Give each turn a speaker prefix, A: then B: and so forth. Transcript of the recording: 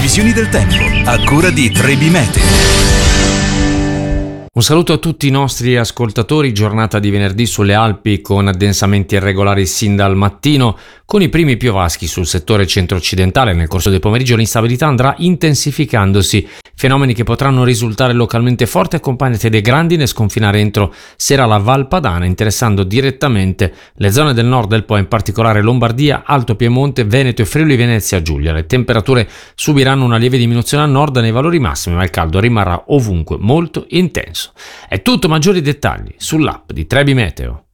A: previsioni del tempo a cura di Trebi Meteo.
B: Un saluto a tutti i nostri ascoltatori, giornata di venerdì sulle Alpi con addensamenti irregolari sin dal mattino, con i primi piovaschi sul settore centro-occidentale. Nel corso del pomeriggio l'instabilità andrà intensificandosi, fenomeni che potranno risultare localmente forti accompagnati dei grandine e sconfinare entro sera la Val Padana, interessando direttamente le zone del nord del Po, in particolare Lombardia, Alto Piemonte, Veneto e Friuli Venezia Giulia. Le temperature subiranno una lieve diminuzione a nord nei valori massimi, ma il caldo rimarrà ovunque molto intenso. È tutto, maggiori dettagli sull'app di Trebi Meteo.